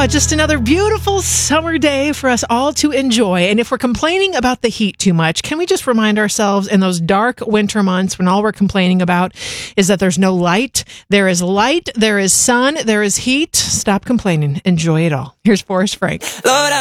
Just another beautiful summer day for us all to enjoy. And if we're complaining about the heat too much, can we just remind ourselves in those dark winter months when all we're complaining about is that there's no light? There is light, there is sun, there is heat. Stop complaining. Enjoy it all. Here's Forrest Frank. Lord,